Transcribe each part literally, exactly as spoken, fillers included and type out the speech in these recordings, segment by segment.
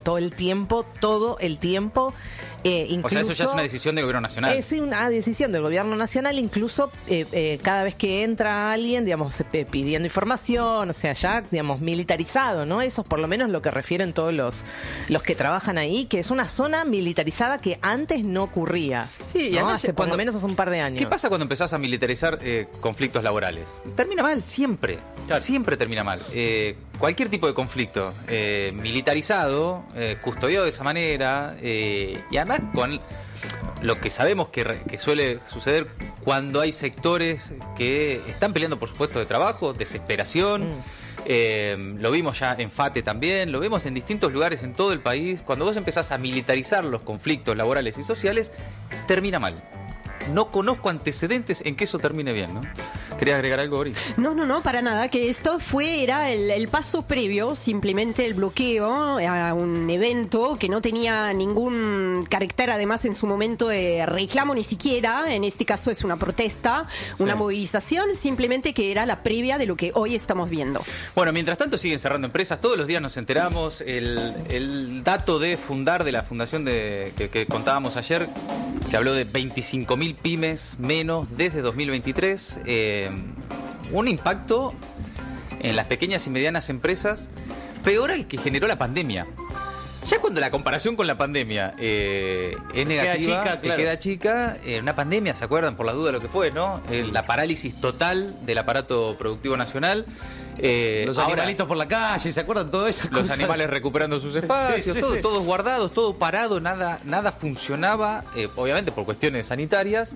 todo el tiempo, todo el tiempo. Eh, incluso, o sea, eso ya es una decisión del gobierno nacional. Es una decisión del gobierno nacional, incluso eh, eh, cada vez que entra alguien, digamos, eh, pidiendo información, o sea, ya, digamos, militarizado, ¿no? Eso es por lo menos lo que refieren todos los, los que trabajan ahí, que es una zona militarizada que antes no ocurría. Sí, y ¿no? además, Hace cuando, por lo menos hace un par de años. ¿Qué pasa cuando empezás a militarizar eh, conflictos laborales? Termina mal, siempre. Claro. Siempre termina mal. Eh, cualquier tipo de conflicto eh, militarizado, eh, custodiado de esa manera, eh, y además con lo que sabemos que, re, que suele suceder cuando hay sectores que están peleando por su puesto de trabajo, desesperación. Mm. Eh, lo vimos ya en FATE también, lo vemos en distintos lugares en todo el país. Cuando vos empezás a militarizar los conflictos laborales y sociales, termina mal. No conozco antecedentes en que eso termine bien, ¿no? ¿Querías agregar algo, Ori? No, no, no, para nada. Que esto fue, era el, el paso previo, simplemente el bloqueo a un evento que no tenía ningún carácter, además, en su momento de reclamo ni siquiera. En este caso es una protesta, sí. Una movilización, simplemente que era la previa de lo que hoy estamos viendo. Bueno, mientras tanto siguen cerrando empresas. Todos los días nos enteramos. El, el dato de Fundar, de la fundación de, que, que contábamos ayer, que habló de veinticinco mil pymes menos desde dos mil veintitrés. Eh, un impacto en las pequeñas y medianas empresas peor al que generó la pandemia. Ya cuando la comparación con la pandemia eh, es negativa, queda chica, te claro. queda chica, eh, una pandemia, ¿se acuerdan? Por la duda lo que fue, ¿no? Eh, la parálisis total del aparato productivo nacional. Eh, los ahora, animalitos por la calle, ¿se acuerdan? Todo eso. Los animales recuperando sus espacios, sí, sí, todo, sí. todos guardados, todo parado, nada, nada funcionaba, eh, obviamente por cuestiones sanitarias.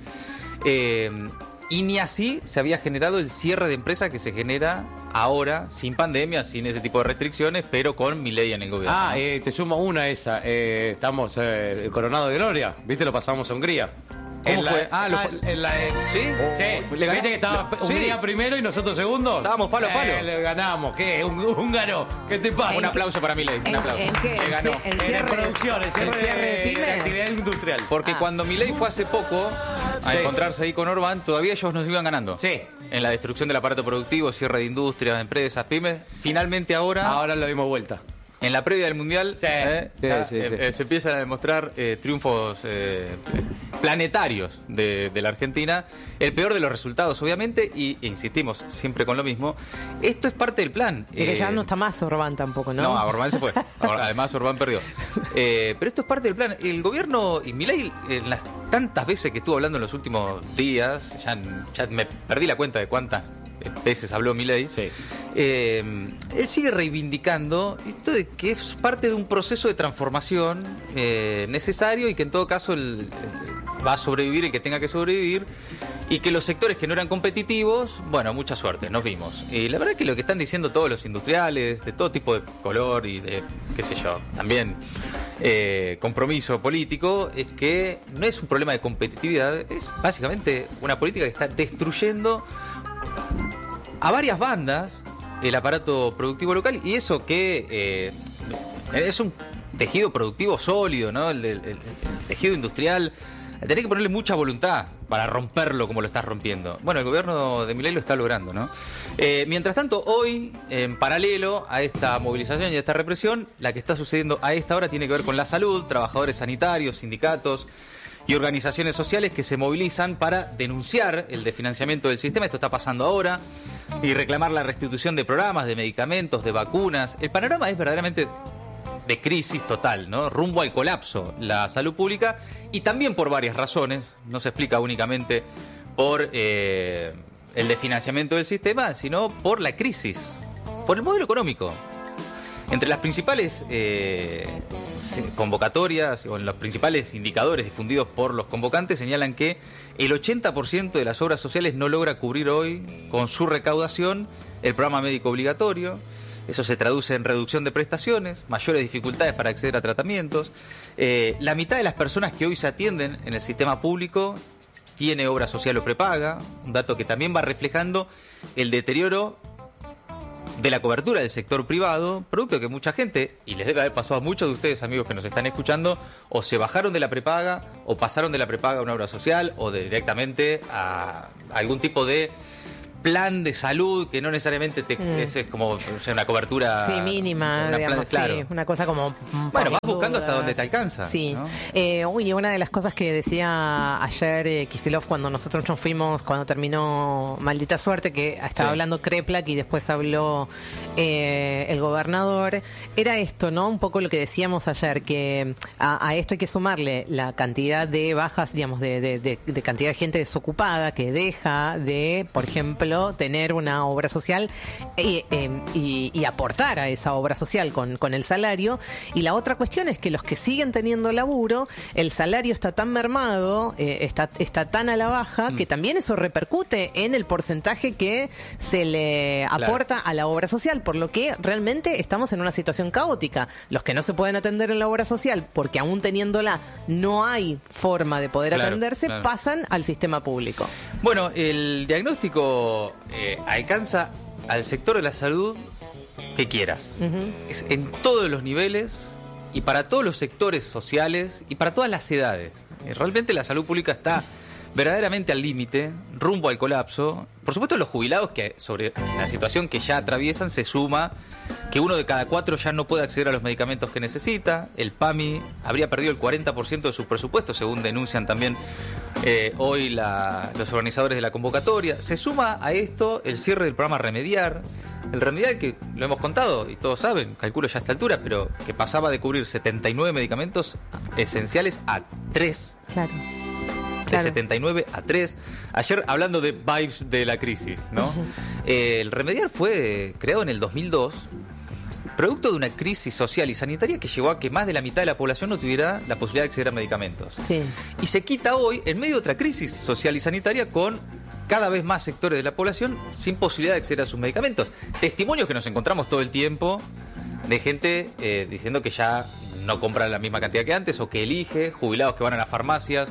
Eh, Y ni así se había generado el cierre de empresas que se genera ahora, sin pandemia, sin ese tipo de restricciones, pero con Milei en el gobierno. Ah, ¿no? eh, te sumo una esa. Eh, estamos eh, coronado de gloria. ¿Viste? Lo pasamos a Hungría. ¿Cómo En fue? La, Ah, lo- ah, en la, eh, ¿Sí? Sí. ¿Le ganó? ¿Viste que estaba Sí. Hungría primero y nosotros segundos? Estábamos palo a palo. Eh, le ganamos. ¿Qué? Un húngaro. ¿Qué te pasa? Un aplauso para Milei, un ¿En- aplauso. en qué? Le ganó. ¿En En cierre- producción, el cierre, el cierre de de, pymes? de actividad industrial. Porque Ah. cuando Milei fue hace poco a Sí. encontrarse ahí con Orbán, todavía ellos nos iban ganando. Sí. En la destrucción del aparato productivo, cierre de industrias, empresas, pymes. Finalmente ahora, Ahora lo dimos vuelta. en la previa del Mundial, Sí. eh, Sí, ya, sí, eh, sí. eh, se empiezan a demostrar eh, triunfos eh, planetarios de, de la Argentina. El peor de los resultados, obviamente, y e insistimos siempre con lo mismo. Esto es parte del plan. Y que Eh, ya no está más Orbán tampoco, ¿no? No, Orbán se fue. Además, Orbán perdió. Eh, pero esto es parte del plan. El gobierno y Milei, en las tantas veces que estuvo hablando en los últimos días, ya, ya me perdí la cuenta de cuántas veces habló Milei. Sí. Eh, él sigue reivindicando esto de que es parte de un proceso de transformación eh, necesario y que en todo caso el, el- va a sobrevivir el que tenga que sobrevivir, y que los sectores que no eran competitivos, bueno, mucha suerte, nos vimos. Y la verdad es que lo que están diciendo todos los industriales, de todo tipo de color y de, qué sé yo, también eh, compromiso político, es que no es un problema de competitividad, es básicamente una política que está destruyendo a varias bandas el aparato productivo local, y eso que eh, es un tejido productivo sólido, ¿no? El, el- el- el tejido industrial, tenés que ponerle mucha voluntad para romperlo como lo estás rompiendo. Bueno, el gobierno de Milei lo está logrando, ¿no? Eh, mientras tanto, hoy, en paralelo a esta movilización y a esta represión, la que está sucediendo a esta hora tiene que ver con la salud, trabajadores sanitarios, sindicatos y organizaciones sociales que se movilizan para denunciar el desfinanciamiento del sistema. Esto está pasando ahora. Y reclamar la restitución de programas, de medicamentos, de vacunas. El panorama es verdaderamente de crisis total, ¿no? Rumbo al colapso, la salud pública, y también por varias razones. No se explica únicamente por eh, el desfinanciamiento del sistema, sino por la crisis, por el modelo económico. Entre las principales eh, convocatorias o en los principales indicadores difundidos por los convocantes señalan que el ochenta por ciento de las obras sociales no logra cubrir hoy con su recaudación el programa médico obligatorio. Eso se traduce en reducción de prestaciones, mayores dificultades para acceder a tratamientos. Eh, la mitad de las personas que hoy se atienden en el sistema público tiene obra social o prepaga, un dato que también va reflejando el deterioro de la cobertura del sector privado, producto de que mucha gente, y les debe haber pasado a muchos de ustedes, amigos que nos están escuchando, o se bajaron de la prepaga, o pasaron de la prepaga a una obra social, o de- directamente a algún tipo de plan de salud que no necesariamente te, mm. es, es como o sea, una cobertura sí, mínima, una, digamos, plan, claro. sí, una cosa como... Bueno, vas buscando hasta donde te alcanza. Sí. ¿no? Eh, uy, una de las cosas que decía ayer eh, Kicillof cuando nosotros nos fuimos, cuando terminó Maldita Suerte, que estaba sí. hablando Kreplak y después habló eh, el gobernador, era esto, ¿no? Un poco lo que decíamos ayer, que a, a esto hay que sumarle la cantidad de bajas, digamos, de, de, de, de cantidad de gente desocupada que deja de, por ejemplo, tener una obra social eh, eh, y, y aportar a esa obra social con, con el salario. Y la otra cuestión es que los que siguen teniendo laburo, el salario está tan mermado, eh, está, está tan a la baja, mm. que también eso repercute en el porcentaje que se le aporta claro. a la obra social, por lo que realmente estamos en una situación caótica. Los que no se pueden atender en la obra social, porque aún teniéndola no hay forma de poder claro, atenderse, claro. pasan al sistema público. Bueno, el diagnóstico Eh, alcanza al sector de la salud que quieras. Uh-huh. Es en todos los niveles y para todos los sectores sociales y para todas las edades. Eh, realmente la salud pública está verdaderamente al límite, rumbo al colapso. Por supuesto, los jubilados, que sobre la situación que ya atraviesan, se suma que uno de cada cuatro ya no puede acceder a los medicamentos que necesita. El PAMI habría perdido el cuarenta por ciento de sus presupuestos, según denuncian también eh, hoy la, los organizadores de la convocatoria. Se suma a esto el cierre del programa Remediar. El Remediar, que lo hemos contado y todos saben, calculo ya a esta altura, pero que pasaba de cubrir setenta y nueve medicamentos esenciales a tres. Claro. De claro. setenta y nueve a tres. Ayer, hablando de vibes de la crisis, ¿no? Uh-huh. eh, el Remediar fue creado en el dos mil dos, producto de una crisis social y sanitaria que llevó a que más de la mitad de la población no tuviera la posibilidad de acceder a medicamentos. Sí. Y se quita hoy, en medio de otra crisis social y sanitaria, con cada vez más sectores de la población sin posibilidad de acceder a sus medicamentos. Testimonios que nos encontramos todo el tiempo de gente eh, diciendo que ya no compra la misma cantidad que antes o que elige, jubilados que van a las farmacias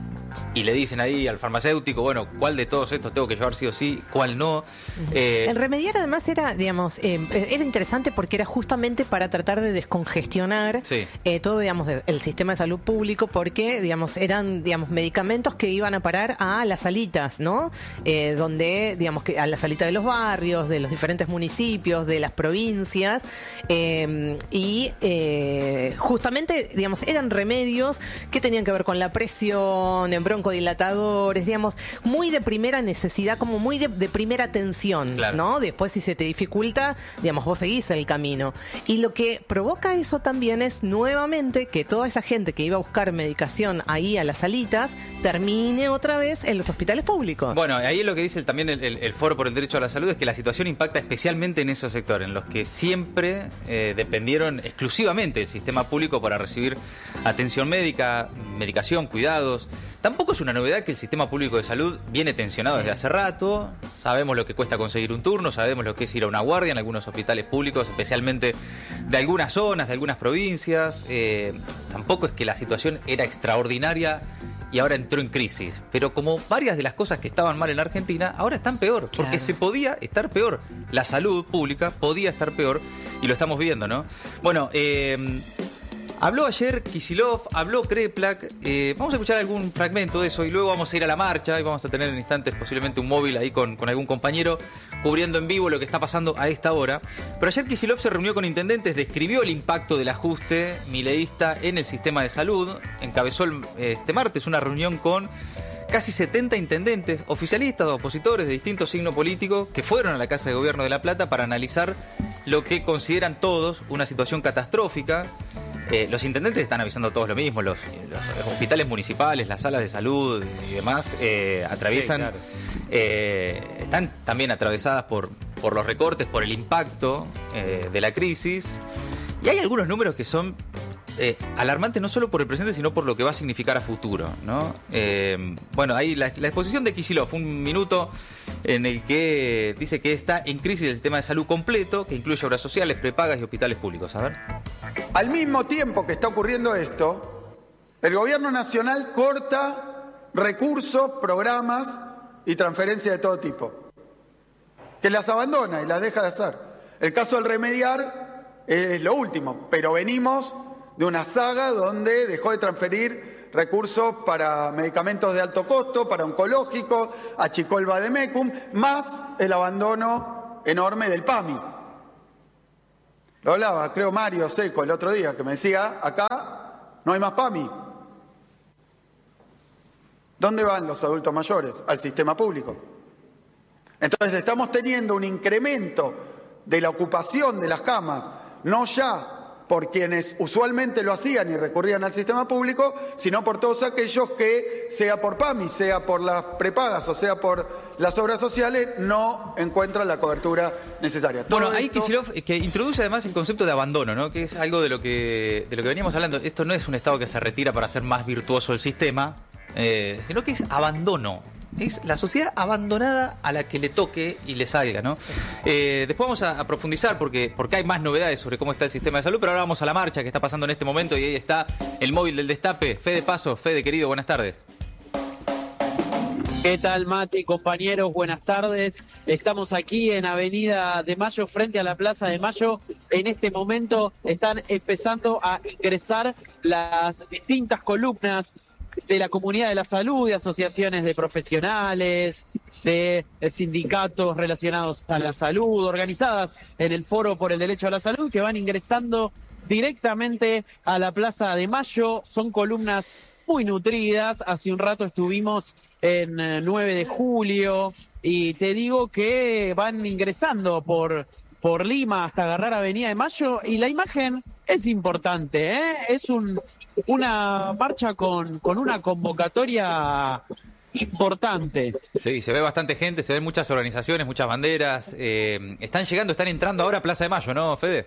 y le dicen ahí al farmacéutico, bueno, ¿cuál de todos estos tengo que llevar sí o sí? ¿Cuál no? Eh, el Remediar además era, digamos, eh, era interesante porque era justamente para tratar de descongestionar sí. eh, todo, digamos, de, el sistema de salud público, porque, digamos, eran, digamos, medicamentos que iban a parar a las salitas, ¿no? Eh, donde, digamos, que a la salita de los barrios, de los diferentes municipios, de las provincias, eh, y eh, justamente, digamos, eran remedios que tenían que ver con la presión, en broncodilatadores, digamos, muy de primera necesidad, como muy de, de primera atención, claro. ¿no? Después, si se te dificulta, digamos, vos seguís el camino. Y lo que provoca eso también es, nuevamente, que toda esa gente que iba a buscar medicación ahí a las salitas, termine otra vez en los hospitales públicos. Bueno, ahí lo que dice también el, el, el Foro por el Derecho a la Salud es que la situación impacta especialmente en esos sectores, en los que siempre eh, dependieron exclusivamente del sistema público para recibir atención médica, medicación, cuidados. Tampoco es una novedad que el sistema público de salud viene tensionado sí. desde hace rato. Sabemos lo que cuesta conseguir un turno, sabemos lo que es ir a una guardia en algunos hospitales públicos, especialmente de algunas zonas, de algunas provincias. Eh, tampoco es que la situación era extraordinaria y ahora entró en crisis. Pero como varias de las cosas que estaban mal en la Argentina, ahora están peor, porque claro. se podía estar peor. La salud pública podía estar peor y lo estamos viendo, ¿no? Bueno, eh... habló ayer Kicillof, habló Kreplak, eh, vamos a escuchar algún fragmento de eso y luego vamos a ir a la marcha y vamos a tener en instantes posiblemente un móvil ahí con, con algún compañero cubriendo en vivo lo que está pasando a esta hora. Pero ayer Kicillof se reunió con intendentes, describió el impacto del ajuste mileísta en el sistema de salud, encabezó el, este martes una reunión con casi setenta intendentes, oficialistas o opositores de distintos signos políticos que fueron a la Casa de Gobierno de La Plata para analizar lo que consideran todos una situación catastrófica. Eh, los intendentes están avisando todos lo mismo, los, los hospitales municipales, las salas de salud y demás eh, atraviesan, sí, claro. eh, están también atravesadas por, por los recortes, por el impacto eh, de la crisis. Y hay algunos números que son eh, alarmantes no solo por el presente, sino por lo que va a significar a futuro, ¿no? Eh, bueno, ahí la, la exposición de Kicillof, un minuto en el que dice que está en crisis el sistema de salud completo, que incluye obras sociales, prepagas y hospitales públicos. A ver. Al mismo tiempo que está ocurriendo esto, el gobierno nacional corta recursos, programas y transferencias de todo tipo, que las abandona y las deja de hacer. El caso del Remediar es lo último, pero venimos de una saga donde dejó de transferir recursos para medicamentos de alto costo, para oncológicos, achicó el Vademecum, más el abandono enorme del PAMI. Lo hablaba, creo, Mario Seco el otro día, que me decía, acá no hay más PAMI. ¿Dónde van los adultos mayores? Al sistema público. Entonces estamos teniendo un incremento de la ocupación de las camas, no ya por quienes usualmente lo hacían y recurrían al sistema público, sino por todos aquellos que, sea por PAMI, sea por las prepagas o sea por las obras sociales, no encuentran la cobertura necesaria. Todo Bueno, ahí esto... Kicillof, que introduce además el concepto de abandono, ¿no? Que es algo de lo que de lo que veníamos hablando. Esto no es un Estado que se retira para hacer más virtuoso el sistema, eh, sino que es abandono. Es la sociedad abandonada a la que le toque y le salga, ¿no? Eh, después vamos a, a profundizar porque, porque hay más novedades sobre cómo está el sistema de salud, pero ahora vamos a la marcha que está pasando en este momento y ahí está el móvil del Destape. Fede Paso, Fede querido, buenas tardes. ¿Qué tal, Mati, compañeros? Buenas tardes. Estamos aquí en Avenida de Mayo, frente a la Plaza de Mayo. En este momento están empezando a ingresar las distintas columnas de la comunidad de la salud, de asociaciones de profesionales, de sindicatos relacionados a la salud, organizadas en el Foro por el Derecho a la Salud, que van ingresando directamente a la Plaza de Mayo. Son columnas muy nutridas. Hace un rato estuvimos en nueve de julio y te digo que van ingresando por, por Lima hasta agarrar Avenida de Mayo y la imagen es importante, ¿eh? Es un, una marcha con, con una convocatoria importante. Sí, se ve bastante gente, se ven muchas organizaciones, muchas banderas. Eh, están llegando, están entrando ahora a Plaza de Mayo, ¿no, Fede?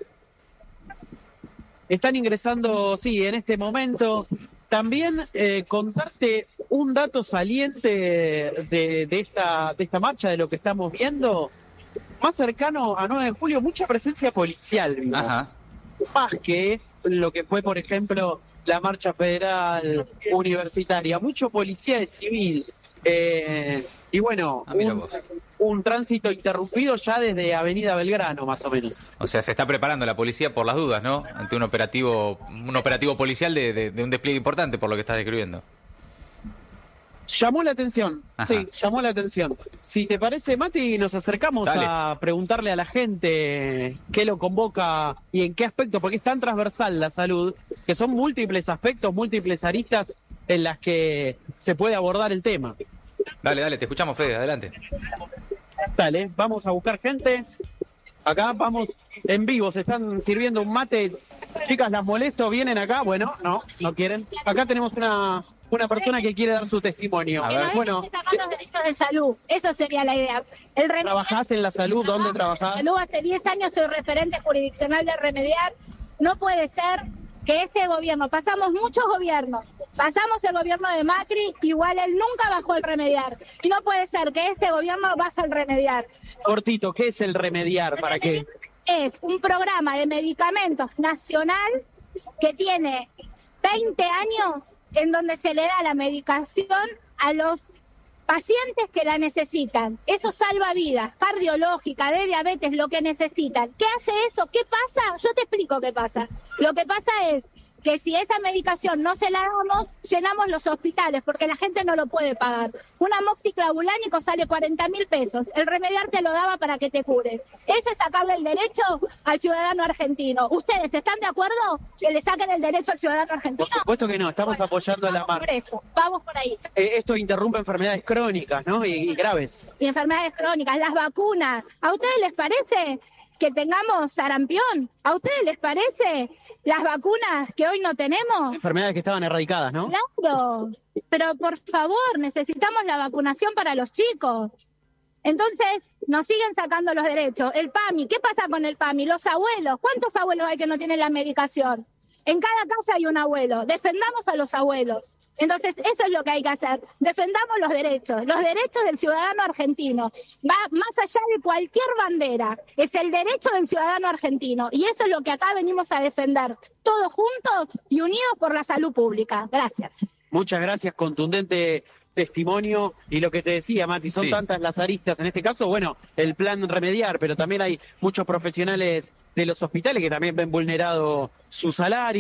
Están ingresando, sí, en este momento. También eh, contarte un dato saliente de, de, esta, de esta marcha, de lo que estamos viendo. Más cercano a nueve de julio, mucha presencia policial, vimos. Ajá. Más que lo que fue, por ejemplo, la marcha federal universitaria. Mucho policía de civil. Eh, y bueno, ah, un, un tránsito interrumpido ya desde Avenida Belgrano, más o menos. O sea, se está preparando la policía por las dudas, ¿no? Ante un operativo un operativo policial de, de, de un despliegue importante, por lo que estás describiendo. Llamó la atención, Ajá. sí, llamó la atención. Si te parece, Mati, nos acercamos Dale. a preguntarle a la gente qué lo convoca y en qué aspecto, porque es tan transversal la salud, que son múltiples aspectos, múltiples aristas en las que se puede abordar el tema. Dale, dale, te escuchamos, Fede, adelante. Dale, vamos a buscar gente. Acá vamos en vivo, se están sirviendo un mate. Chicas, las molesto, vienen acá. Bueno, no, no quieren. Acá tenemos una, una persona que quiere dar su testimonio. A ver. Bueno, destacar los derechos de salud, eso sería la idea. El Remediar, ¿trabajaste en la salud? ¿Dónde trabajás? Salud, hace diez años soy referente jurisdiccional de Remediar. No puede ser que este gobierno, pasamos muchos gobiernos, pasamos el gobierno de Macri, igual él nunca bajó el Remediar. Y no puede ser que este gobierno baje el Remediar. Cortito, ¿qué es el Remediar? ¿Para qué? Es un programa de medicamentos nacional que tiene veinte años en donde se le da la medicación a los pacientes que la necesitan. Eso salva vidas, cardiológica, de diabetes, lo que necesitan. ¿Qué hace eso? ¿Qué pasa? Yo te explico qué pasa. Lo que pasa es que si esa medicación no se la damos, llenamos los hospitales porque la gente no lo puede pagar. Una amoxiclavulánico sale cuarenta mil pesos. El Remediar te lo daba para que te cures. Eso es sacarle el derecho al ciudadano argentino. ¿Ustedes están de acuerdo que le saquen el derecho al ciudadano argentino? Por supuesto que no, estamos bueno, apoyando la marcha. Por eso, vamos por ahí. Eh, esto interrumpe enfermedades crónicas, ¿no? Y, y graves. Y enfermedades crónicas, las vacunas. ¿A ustedes les parece que tengamos sarampión? ¿A ustedes les parece las vacunas que hoy no tenemos? Enfermedades que estaban erradicadas, ¿no? Claro, pero por favor, necesitamos la vacunación para los chicos. Entonces, nos siguen sacando los derechos. El PAMI, ¿qué pasa con el PAMI? Los abuelos, ¿cuántos abuelos hay que no tienen la medicación? En cada casa hay un abuelo. Defendamos a los abuelos. Entonces, eso es lo que hay que hacer. Defendamos los derechos, los derechos del ciudadano argentino. Va más allá de cualquier bandera. Es el derecho del ciudadano argentino. Y eso es lo que acá venimos a defender. Todos juntos y unidos por la salud pública. Gracias. Muchas gracias, contundente testimonio. Y lo que te decía, Mati, son sí. tantas las aristas. En este caso, bueno, el plan Remediar, pero también hay muchos profesionales de los hospitales que también ven vulnerado su salario.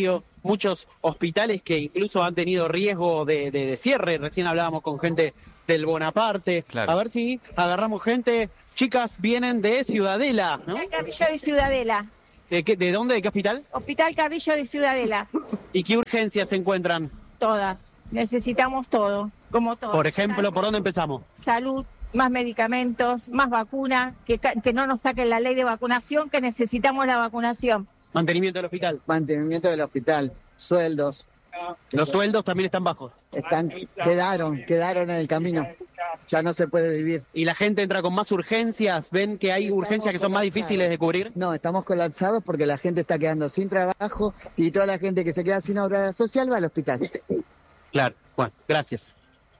muchos hospitales que incluso han tenido riesgo de, de, de cierre. Recién hablábamos con gente del Bonaparte. Claro. A ver si agarramos gente. Chicas, vienen de Ciudadela, ¿no? Carrillo de Ciudadela. ¿De, qué, ¿De dónde? ¿De qué hospital? Hospital Carrillo de Ciudadela. ¿Y qué urgencias se encuentran? Todas. Necesitamos todo, como todo. Por ejemplo, ¿por dónde empezamos? Salud, más medicamentos, más vacuna, que, que no nos saquen la ley de vacunación, que necesitamos la vacunación. Mantenimiento del hospital. Mantenimiento del hospital, sueldos. Los sueldos también están bajos. Están, quedaron, quedaron en el camino. Ya no se puede vivir. ¿Y la gente entra con más urgencias? ¿Ven que hay urgencias que son más difíciles de cubrir? No, estamos colapsados porque la gente está quedando sin trabajo y toda la gente que se queda sin obra social va al hospital. Claro, bueno, gracias.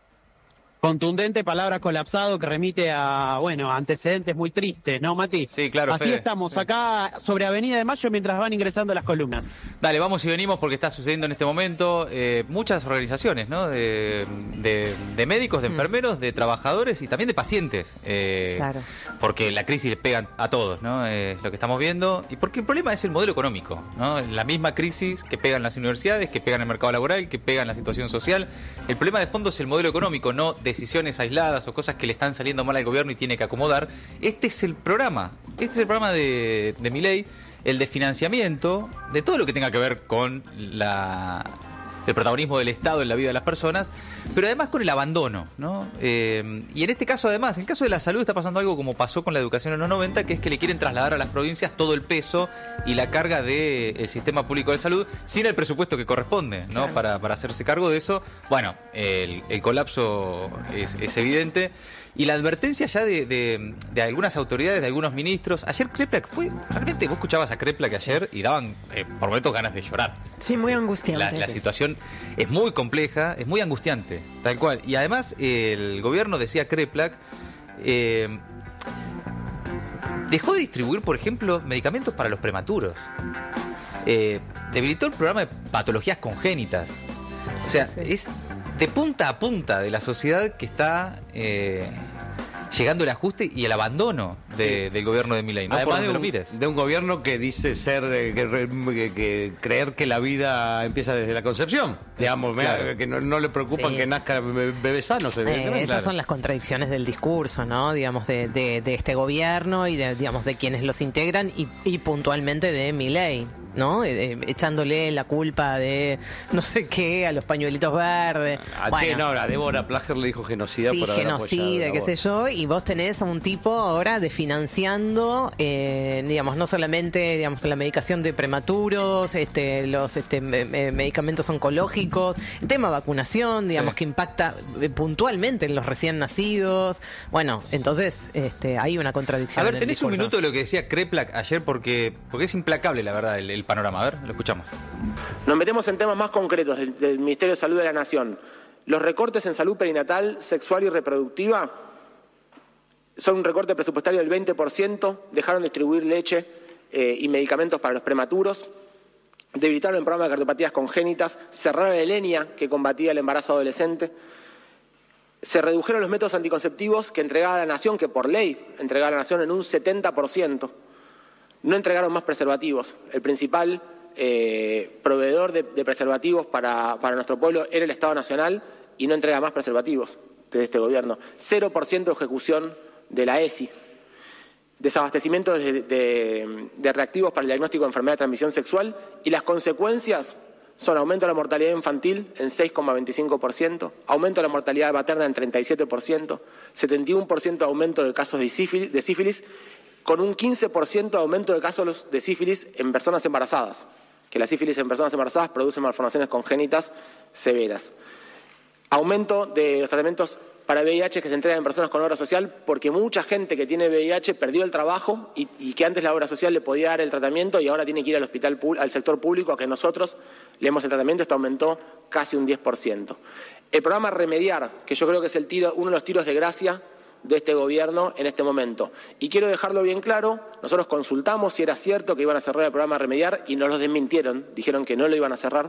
Contundente palabra colapsado que remite a, bueno, antecedentes muy tristes, ¿no, Mati? Sí, claro, Así Fede. estamos acá sobre Avenida de Mayo mientras van ingresando las columnas. Dale, vamos y venimos porque está sucediendo en este momento eh, muchas organizaciones, ¿no? De, de, de médicos, de enfermeros, de trabajadores y también de pacientes. Eh, Claro. Porque la crisis le pega a todos, ¿no? Eh, lo que estamos viendo. Y porque el problema es el modelo económico, ¿no? La misma crisis que pega en las universidades, que pega en el mercado laboral, que pega en la situación social. El problema de fondo es el modelo económico, no decisiones aisladas o cosas que le están saliendo mal al gobierno y tiene que acomodar. Este es el programa. Este es el programa de, de Milei, el de financiamiento de todo lo que tenga que ver con la, el protagonismo del Estado en la vida de las personas, pero además con el abandono, ¿no? Eh, y en este caso, además, en el caso de la salud está pasando algo como pasó con la educación en los noventa, que es que le quieren trasladar a las provincias todo el peso y la carga del sistema público de salud sin el presupuesto que corresponde, ¿no? Claro. Para, para hacerse cargo de eso. Bueno, el, el colapso es, es evidente. Y la advertencia ya de, de, de algunas autoridades, de algunos ministros. Ayer Kreplak fue... Realmente vos escuchabas a Kreplak ayer y daban eh, por momentos ganas de llorar. Sí, muy La, angustiante. la situación es muy compleja, es muy angustiante, tal cual. Y además el gobierno, decía Kreplak, eh, dejó de distribuir, por ejemplo, medicamentos para los prematuros. Eh, debilitó el programa de patologías congénitas. O sea, es de punta a punta de la sociedad que está eh, llegando el ajuste y el abandono de, del gobierno de Milei, ¿no? Por Además donde de lo un, mires. de un gobierno que dice ser eh, que, re- que- que creer que la vida empieza desde la concepción, digamos, Claro. me- que no, no le preocupan Sí. que nazcan be- bebés sanos, Eh, evidentemente. esas son las contradicciones del discurso, ¿no? Digamos, de, de, de este gobierno y de, digamos, de quienes los integran y, y puntualmente de Milei, ¿no? Eh, eh, echándole la culpa de no sé qué a los pañuelitos verdes. Ah, Bueno, sí, no, a Débora Plager le dijo genocida sí, por haber genocida, apoyado qué la sé voz. yo, y vos tenés a un tipo ahora de financiando, eh, digamos, no solamente, digamos, la medicación de prematuros, este, los este, me- me- medicamentos oncológicos, el tema vacunación, digamos, Sí. que impacta eh, puntualmente en los recién nacidos. Bueno, entonces, este, hay una contradicción. A ver, en el tenés un discurso. minuto de lo que decía Kreplak ayer porque, porque es implacable, la verdad, el, el panorama. A ver, lo escuchamos. Nos metemos en temas más concretos del, del Ministerio de Salud de la Nación. Los recortes en salud perinatal, sexual y reproductiva son un recorte presupuestario del veinte por ciento, dejaron de distribuir leche eh, y medicamentos para los prematuros, debilitaron el programa de cardiopatías congénitas, cerraron el ENIA que combatía el embarazo adolescente, se redujeron los métodos anticonceptivos que entregaba la Nación, que por ley entregaba la Nación en un setenta por ciento, no entregaron más preservativos. El principal eh, proveedor de, de preservativos para, para nuestro pueblo era el Estado Nacional y no entrega más preservativos desde este gobierno. Cero por ciento de ejecución de la E S I. Desabastecimiento de, de, de reactivos para el diagnóstico de enfermedad de transmisión sexual y las consecuencias son aumento de la mortalidad infantil en seis coma veinticinco por ciento, aumento de la mortalidad materna en treinta y siete por ciento, setenta y uno por ciento de aumento de casos de sífilis, de sífilis con un quince por ciento de aumento de casos de sífilis en personas embarazadas, que la sífilis en personas embarazadas produce malformaciones congénitas severas. Aumento de los tratamientos para V I H que se entregan en personas con obra social, porque mucha gente que tiene V I H perdió el trabajo y, y que antes la obra social le podía dar el tratamiento y ahora tiene que ir al hospital, al sector público a que nosotros le demos el tratamiento. Esto aumentó casi un diez por ciento. El programa Remediar, que yo creo que es el tiro, uno de los tiros de gracia de este gobierno en este momento. Y quiero dejarlo bien claro, nosotros consultamos si era cierto que iban a cerrar el programa Remediar y nos lo desmintieron, dijeron que no lo iban a cerrar.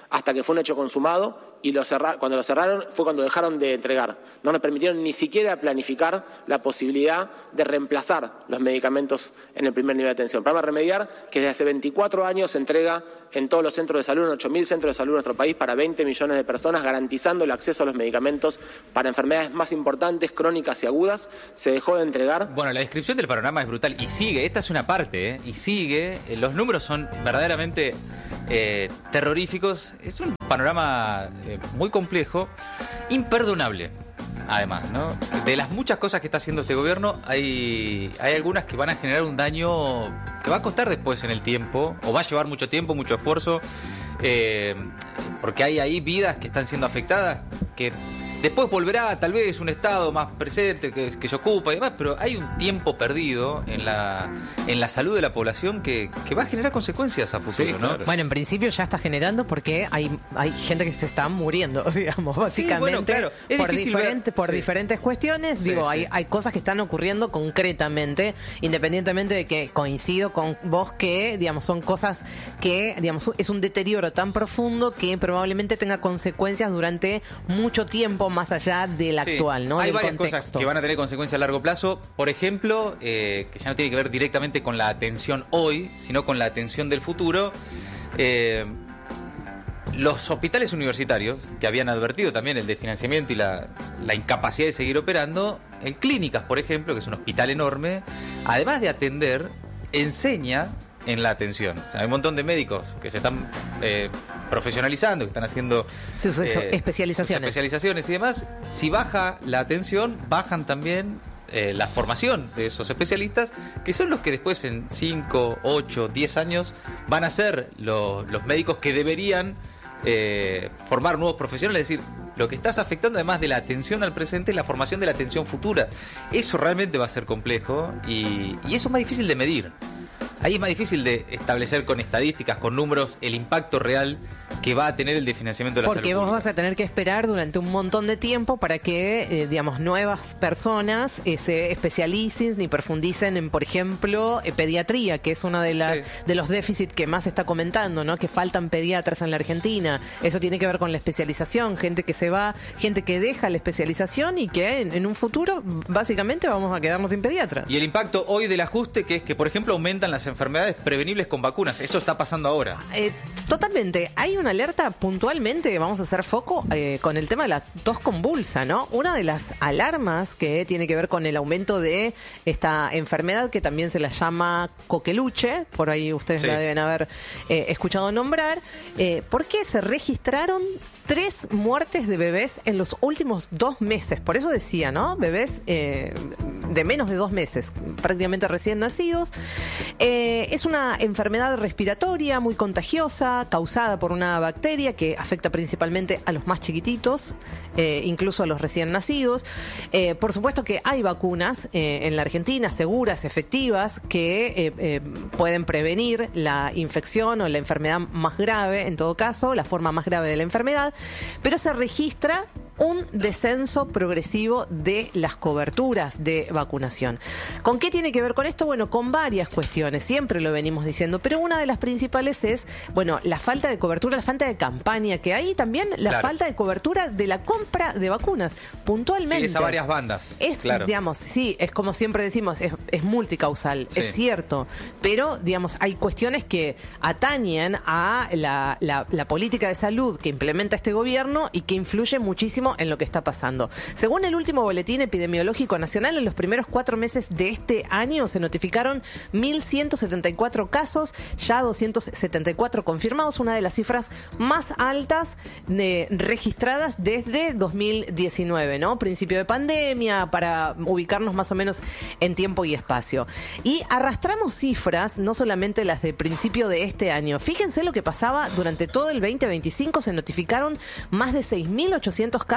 hasta que fue un hecho consumado y lo cerrar, cuando lo cerraron fue cuando dejaron de entregar. No nos permitieron ni siquiera planificar la posibilidad de reemplazar los medicamentos en el primer nivel de atención. Programa Remediar, que desde hace veinticuatro años se entrega en todos los centros de salud, en ocho mil centros de salud de nuestro país, para veinte millones de personas, garantizando el acceso a los medicamentos para enfermedades más importantes, crónicas y agudas. Se dejó de entregar. Bueno, la descripción del panorama es brutal y sigue, esta es una parte, ¿eh? y sigue, eh, los números son verdaderamente eh, terroríficos. Es un panorama eh, muy complejo, imperdonable. Además, ¿no? De las muchas cosas que está haciendo este gobierno, hay, hay algunas que van a generar un daño que va a costar después en el tiempo, o va a llevar mucho tiempo, mucho esfuerzo, eh, porque hay ahí vidas que están siendo afectadas, que después volverá tal vez un Estado más presente que, que se ocupa y demás, pero hay un tiempo perdido en la, en la salud de la población que, que va a generar consecuencias a futuro, Sí, ¿no? claro. Bueno, en principio ya está generando porque hay, hay gente que se está muriendo, digamos, básicamente. bueno, claro, es por difícil diferente, ver- por sí. diferentes cuestiones. Sí, Digo, sí. Hay, hay cosas que están ocurriendo concretamente, independientemente de que coincido con vos que, digamos, son cosas que, digamos, es un deterioro tan profundo que probablemente tenga consecuencias durante mucho tiempo más allá del Sí, actual, ¿no? Hay Del varias contexto. cosas que van a tener consecuencias a largo plazo. Por ejemplo, eh, que ya no tiene que ver directamente con la atención hoy, sino con la atención del futuro. Eh, los hospitales universitarios, que habían advertido también el desfinanciamiento y la, la incapacidad de seguir operando, el Clínicas, por ejemplo, que es un hospital enorme, además de atender, enseña en la atención. O sea, hay un montón de médicos que se están eh, profesionalizando, que están haciendo Sus- sus eh, especializaciones. sus especializaciones y demás. Si baja la atención, bajan también eh, la formación de esos especialistas, que son los que después en cinco, ocho, diez años van a ser lo- los médicos que deberían eh, formar nuevos profesionales. Es decir, lo que estás afectando, además de la atención al presente, es la formación de la atención futura. Eso realmente va a ser complejo y, y eso es más difícil de medir. Ahí es más difícil de establecer con estadísticas, con números, el impacto real que va a tener el desfinanciamiento de la Porque salud vos pública. vas a tener que esperar durante un montón de tiempo para que, eh, digamos, nuevas personas eh, se especialicen y profundicen en, por ejemplo, eh, pediatría, que es uno de las Sí. de los déficits que más se está comentando, ¿no? Que faltan pediatras en la Argentina. Eso tiene que ver con la especialización, gente que se va, gente que deja la especialización y que en, en un futuro, básicamente, vamos a quedarnos sin pediatras. Y el impacto hoy del ajuste, que es que, por ejemplo, aumentan las enfermedades prevenibles con vacunas. Eso está pasando ahora. Eh, totalmente. Hay una alerta puntualmente, vamos a hacer foco eh, con el tema de la tos convulsa, ¿no? Una de las alarmas que tiene que ver con el aumento de esta enfermedad que también se la llama coqueluche, por ahí ustedes Sí. la deben haber eh, escuchado nombrar, eh, porque se registraron tres muertes de bebés en los últimos dos meses. Por eso decía, ¿no? Bebés eh, de menos de dos meses, prácticamente recién nacidos. Eh, es una enfermedad respiratoria muy contagiosa, causada por una bacteria que afecta principalmente a los más chiquititos, eh, incluso a los recién nacidos. Eh, por supuesto que hay vacunas eh, en la Argentina, seguras, efectivas, que eh, eh, pueden prevenir la infección o la enfermedad más grave, en todo caso, la forma más grave de la enfermedad, pero se registra un descenso progresivo de las coberturas de vacunación. ¿Con qué tiene que ver con esto? Bueno, con varias cuestiones, siempre lo venimos diciendo, pero una de las principales es, bueno, la falta de cobertura, la falta de campaña que hay, y también la Claro. falta de cobertura de la compra de vacunas, puntualmente. Sí, es a varias bandas. Es, claro. digamos, sí, es como siempre decimos, es, es multicausal, Sí. es cierto, pero, digamos, hay cuestiones que atañen a la, la, la política de salud que implementa este gobierno y que influye muchísimo en lo que está pasando. Según el último boletín epidemiológico nacional, en los primeros cuatro meses de este año se notificaron mil ciento setenta y cuatro casos, ya doscientos setenta y cuatro confirmados, una de las cifras más altas de, registradas desde dos mil diecinueve, ¿no? Principio de pandemia, para ubicarnos más o menos en tiempo y espacio. Y arrastramos cifras, no solamente las de principio de este año. Fíjense lo que pasaba durante todo el veinte veinticinco, se notificaron más de seis mil ochocientos casos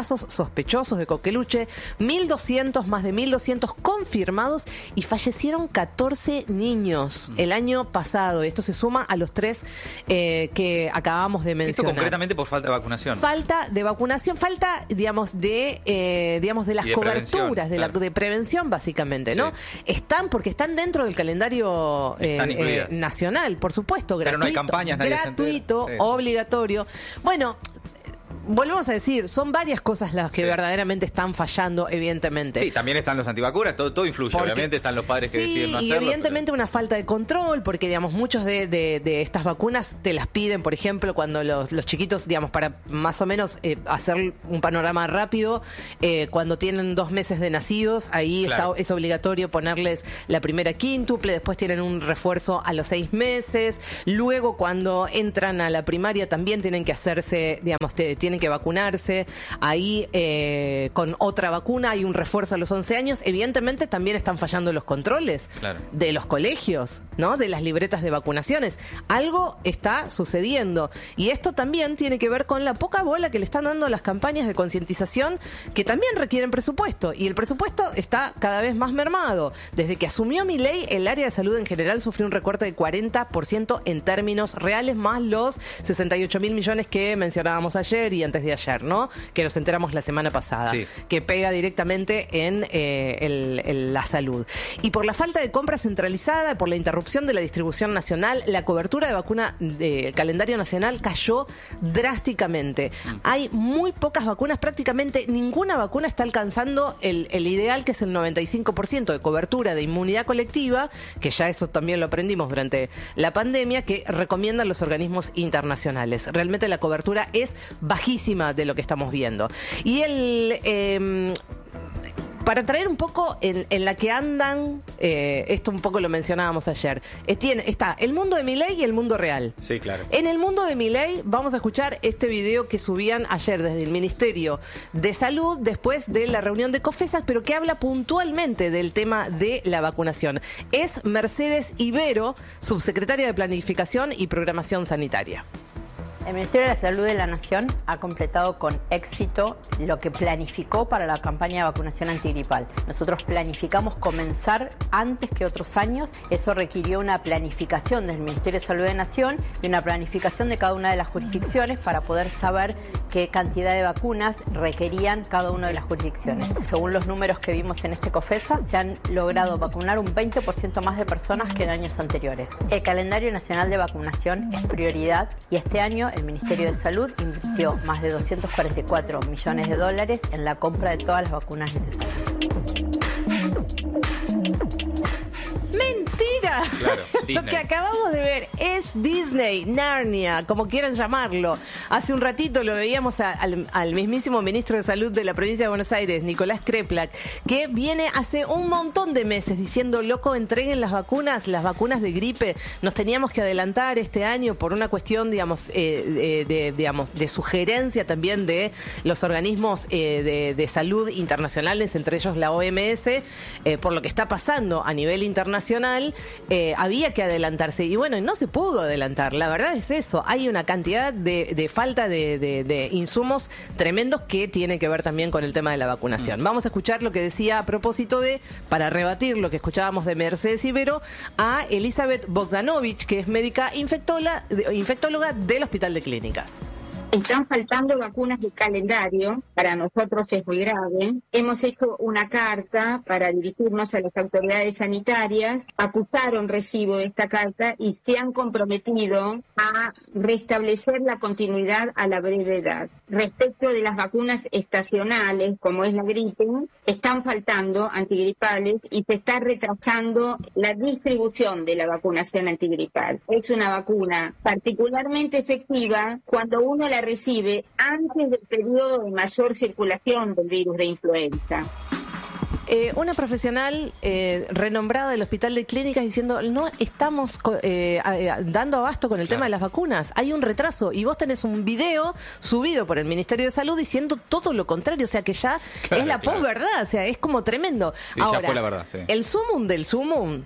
casos sospechosos de coqueluche, mil doscientos, más de mil doscientos confirmados y fallecieron catorce niños mm. el año pasado. Esto se suma a los tres eh, que acabamos de mencionar. Esto concretamente por falta de vacunación. Falta de vacunación, falta, digamos, de, eh, digamos, de las de coberturas, de, claro. la, de prevención, básicamente, ¿no? Sí. Están, porque están dentro del calendario eh, eh, nacional, por supuesto, gratuito. Pero no hay campañas, nadie gratuito, se entera. Sí. obligatorio. Bueno, volvemos a decir, son varias cosas las que sí. verdaderamente están fallando, evidentemente. Sí, también están los antivacunas, todo, todo influye, porque, obviamente están los padres que sí, deciden no hacerlo. Y evidentemente pero... una falta de control, porque digamos, muchos de, de, de estas vacunas te las piden, por ejemplo, cuando los, los chiquitos, digamos, para más o menos eh, hacer un panorama rápido, eh, cuando tienen dos meses de nacidos, ahí claro. está, es obligatorio ponerles la primera quíntuple, después tienen un refuerzo a los seis meses, luego cuando entran a la primaria también tienen que hacerse, digamos, te, tienen que vacunarse, ahí eh, con otra vacuna hay un refuerzo a los once años, evidentemente también están fallando los controles claro. de los colegios, ¿no? De las libretas de vacunaciones. Algo está sucediendo y esto también tiene que ver con la poca bola que le están dando a las campañas de concientización que también requieren presupuesto y el presupuesto está cada vez más mermado. Desde que asumió Milei, el área de salud en general sufrió un recorte de cuarenta por ciento en términos reales, más los sesenta y ocho mil millones que mencionábamos ayer y antes de ayer, ¿no? Que nos enteramos la semana pasada, sí. que pega directamente en eh, el, el, la salud. Y por la falta de compra centralizada, por la interrupción de la distribución nacional, la cobertura de vacuna del calendario nacional cayó drásticamente. Mm. Hay muy pocas vacunas, prácticamente ninguna vacuna está alcanzando el, el ideal, que es el noventa y cinco por ciento de cobertura de inmunidad colectiva, que ya eso también lo aprendimos durante la pandemia, que recomiendan los organismos internacionales. Realmente la cobertura es bajísima de lo que estamos viendo. Y el... Eh, para traer un poco en, en la que andan, eh, esto un poco lo mencionábamos ayer, eh, tiene, está el mundo de Milei y el mundo real. Sí, claro. En el mundo de Milei vamos a escuchar este video que subían ayer desde el Ministerio de Salud después de la reunión de COFESA, pero que habla puntualmente del tema de la vacunación. Es Mercedes Ibero, subsecretaria de Planificación y Programación Sanitaria. El Ministerio de la Salud de la Nación ha completado con éxito lo que planificó para la campaña de vacunación antigripal. Nosotros planificamos comenzar antes que otros años. Eso requirió una planificación del Ministerio de Salud de la Nación y una planificación de cada una de las jurisdicciones para poder saber qué cantidad de vacunas requerían cada una de las jurisdicciones. Según los números que vimos en este COFESA, se han logrado vacunar un veinte por ciento más de personas que en años anteriores. El calendario nacional de vacunación es prioridad y este año el Ministerio de Salud invirtió más de doscientos cuarenta y cuatro millones de dólares en la compra de todas las vacunas necesarias. ¡Mentira! Claro, lo que acabamos de ver es Disney, Narnia, como quieran llamarlo. Hace un ratito lo veíamos a, al, al mismísimo ministro de Salud de la provincia de Buenos Aires, Nicolás Kreplak, que viene hace un montón de meses diciendo, loco, entreguen las vacunas, las vacunas de gripe. Nos teníamos que adelantar este año por una cuestión, digamos, eh, de, de, digamos, de sugerencia también de los organismos eh, de, de salud internacionales, entre ellos la O M S, eh, por lo que está pasando a nivel internacional. Eh, había que adelantarse y bueno, no se pudo adelantar, la verdad es eso, hay una cantidad de, de falta de, de, de insumos tremendos que tienen que ver también con el tema de la vacunación. Mm. Vamos a escuchar lo que decía a propósito de, para rebatir lo que escuchábamos de Mercedes Ibero, a Elizabeth Bogdanovich, que es médica infectóloga, infectóloga del Hospital de Clínicas. Están faltando vacunas de calendario, para nosotros es muy grave. Hemos hecho una carta para dirigirnos a las autoridades sanitarias, acusaron recibo de esta carta y se han comprometido a restablecer la continuidad a la brevedad. Respecto de las vacunas estacionales, como es la gripe, están faltando antigripales y se está retrasando la distribución de la vacunación antigripal. Es una vacuna particularmente efectiva cuando uno la recibe antes del periodo de mayor circulación del virus de influenza. Eh, una profesional eh, renombrada del Hospital de Clínicas diciendo, no estamos eh, dando abasto con el claro. tema de las vacunas, hay un retraso, y vos tenés un video subido por el Ministerio de Salud diciendo todo lo contrario, o sea que ya claro, es la claro. posverdad, o sea, es como tremendo. Sí, Ahora, ya fue la verdad, sí. El sumum del sumum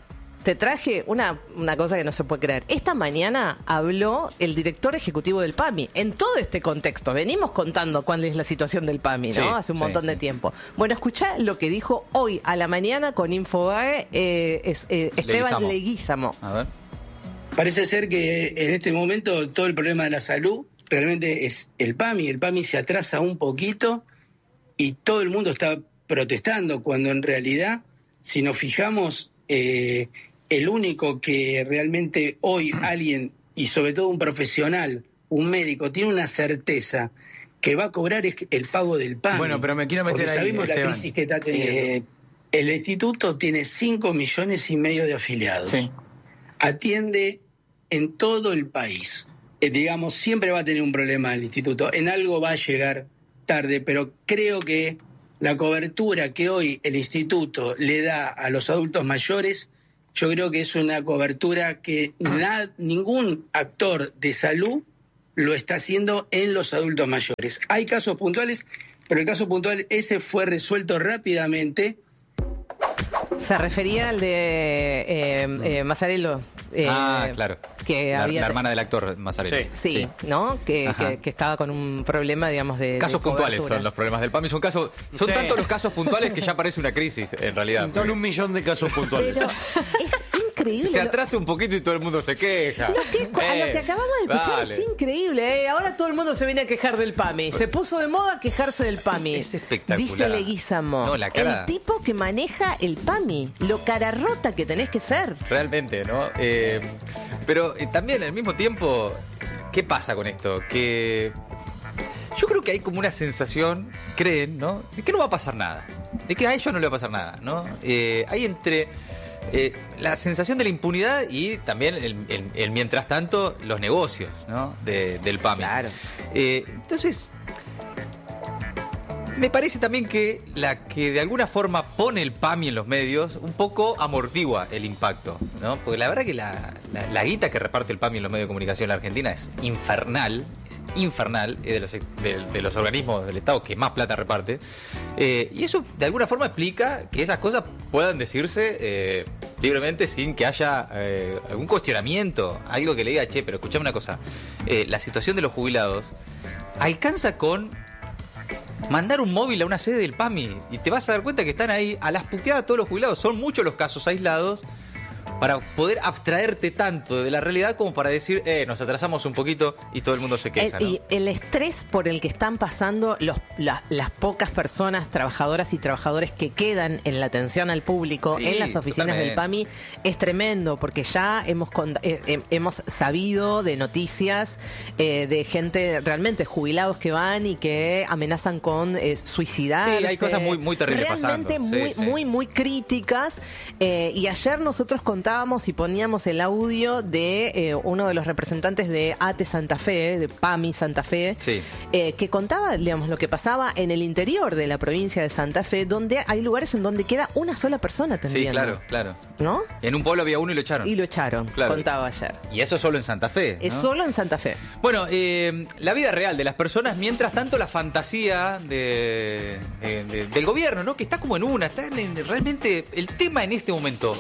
te traje una, una cosa que no se puede creer. Esta mañana habló el director ejecutivo del PAMI. En todo este contexto, venimos contando cuál es la situación del PAMI, ¿no? Sí, Hace un sí, montón sí. de tiempo. Bueno, escuchá lo que dijo hoy a la mañana con Infobae eh, es, eh, Esteban Leguizamo. Leguizamo. A ver. Parece ser que en este momento todo el problema de la salud realmente es el PAMI. El PAMI se atrasa un poquito y todo el mundo está protestando, cuando en realidad, si nos fijamos, eh, el único que realmente hoy alguien, y sobre todo un profesional, un médico, tiene una certeza que va a cobrar es el pago del PAMI. Bueno, pero me quiero meter porque ahí, sabemos la Esteban. crisis que está teniendo. Eh, el instituto tiene cinco millones y medio de afiliados. Sí. Atiende en todo el país. Eh, digamos, siempre va a tener un problema el instituto. En algo va a llegar tarde, pero creo que la cobertura que hoy el instituto le da a los adultos mayores, yo creo que es una cobertura que na- ningún actor de salud lo está haciendo en los adultos mayores. Hay casos puntuales, pero el caso puntual ese fue resuelto rápidamente. Se refería al de eh, eh, Mazzarello. eh, ah, claro. Que la, había la hermana del actor Mazzarello. Sí, sí, ¿no? Que, que, que estaba con un problema, digamos, de Casos de puntuales cobertura. son los problemas del PAMI. Son casos, son Sí. tantos los casos puntuales que ya parece una crisis, en realidad. Son un millón de casos puntuales. Pero es increíble. Se lo- atrasa un poquito y todo el mundo se queja. Lo que, a lo Eh, que acabamos de escuchar dale. es increíble. ¿eh? Ahora todo el mundo se viene a quejar del PAMI. Se puso de moda quejarse del PAMI. Es espectacular. Dice Leguizamo. No, la cara- El tipo que maneja el PAMI. Lo cara rota que tenés que ser. Realmente, ¿no? Eh, pero eh, también al mismo tiempo, ¿qué pasa con esto? Que yo creo que hay como una sensación, creen, ¿no? De que no va a pasar nada. De que a ellos no le va a pasar nada, ¿no? Eh, hay entre eh, la sensación de la impunidad y también el, el- el mientras tanto los negocios, ¿no? De- del PAMI. Claro. Eh, entonces, me parece también que la que de alguna forma pone el PAMI en los medios un poco amortigua el impacto, ¿no? Porque la verdad que la, la- la guita que reparte el PAMI en los medios de comunicación en la Argentina es infernal, es infernal, es de los, de, de los organismos del Estado que más plata reparte. Eh, y eso de alguna forma explica que esas cosas puedan decirse eh, libremente sin que haya eh, algún cuestionamiento, algo que le diga, che, pero escuchame una cosa, eh, la situación de los jubilados alcanza con mandar un móvil a una sede del PAMI y te vas a dar cuenta que están ahí a las puteadas todos los jubilados. Son muchos los casos aislados para poder abstraerte tanto de la realidad como para decir, eh, nos atrasamos un poquito y todo el mundo se queja, El- ¿no? Y el estrés por el que están pasando los, la- las pocas personas, trabajadoras y trabajadores que quedan en la atención al público, Sí, en las oficinas totalmente. del PAMI, es tremendo, porque ya hemos, cont- eh, eh, hemos sabido de noticias eh, de gente, realmente jubilados que van y que amenazan con eh, suicidarse. Sí, hay cosas muy- muy terribles Realmente pasando. Sí, muy, sí. muy, muy críticas. Eh, y ayer nosotros contábamos y poníamos el audio de eh, uno de los representantes de A T E Santa Fe, de PAMI Santa Fe, Sí. eh, que contaba, digamos, lo que pasaba en el interior de la provincia de Santa Fe, donde hay lugares en donde queda una sola persona Sí, atendiendo. claro, claro. ¿No? En un pueblo había uno y lo echaron. Y lo echaron, Claro. contaba ayer. Y eso solo en Santa Fe, Es ¿no? solo en Santa Fe. Bueno, eh, la vida real de las personas, mientras tanto la fantasía de, de- de- del gobierno, ¿no? Que está como en una, está en, en- realmente el tema en este momento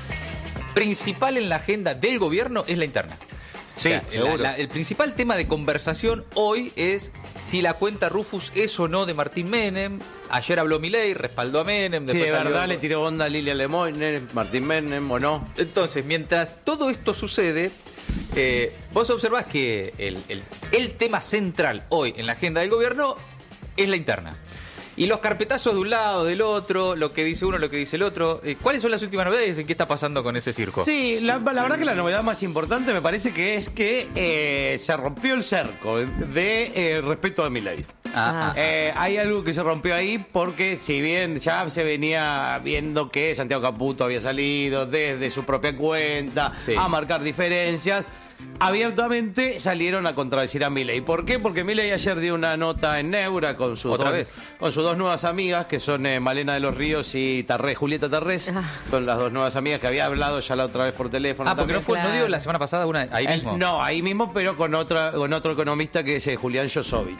principal en la agenda del gobierno es la interna. Sí, O sea, seguro. la- la- el principal tema de conversación hoy es si la cuenta Rufus es o no de Martín Menem. Ayer habló Milei, respaldó a Menem. Sí, de después salió- verdad le tiró onda a Lilia Lemoyne, Martín Menem o no. Entonces, mientras todo esto sucede, eh, vos observás que el, el- el tema central hoy en la agenda del gobierno es la interna. Y los carpetazos de un lado, del otro, lo que dice uno, lo que dice el otro. Eh, ¿Cuáles son las últimas novedades y qué está pasando con ese circo? Sí, la, la verdad que la novedad más importante me parece que es que eh, se rompió el cerco de eh, respeto a Milei. Ah, ah, Eh, hay algo que se rompió ahí porque si bien ya se venía viendo que Santiago Caputo había salido desde su propia cuenta Sí. a marcar diferencias, abiertamente salieron a contradecir a Milei. ¿Por qué? Porque Milei ayer dio una nota en Neura con sus, ¿Otra dos, vez? con sus dos nuevas amigas, que son eh, Malena de los Ríos y Tarrés, Julieta Tarrés. Ah. Son las dos nuevas amigas que había hablado ya la otra vez por teléfono. Ah, porque no también. fue, no dio la semana pasada una ahí El- mismo. no, ahí mismo, pero con otra con otro economista que es eh, Julián Josovich.